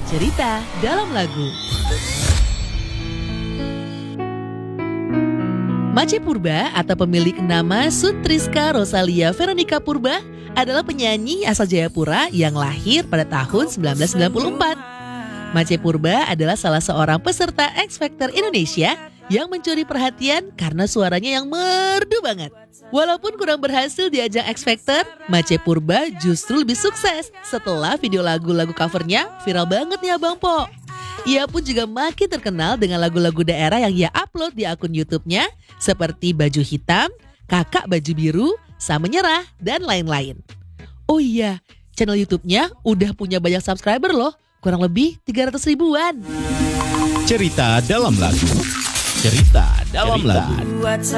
Cerita dalam lagu. Mace Purba atau pemilik nama Suntriska Rosalia Veronica Purba adalah penyanyi asal Jayapura yang lahir pada tahun 1994. Mace Purba adalah salah seorang peserta X Factor Indonesia yang mencuri perhatian karena suaranya yang merdu banget. Walaupun kurang berhasil di ajang X Factor, Mace Purba justru lebih sukses setelah video lagu-lagu covernya viral banget nih Abang Po. Ia pun juga makin terkenal dengan lagu-lagu daerah yang ia upload di akun YouTube-nya seperti Baju Hitam, Kakak Baju Biru, Sama Menyerah, dan lain-lain. Oh iya, channel YouTube-nya udah punya banyak subscriber loh, kurang lebih 300 ribuan. Cerita dalam lagu. Cerita dalam lagu.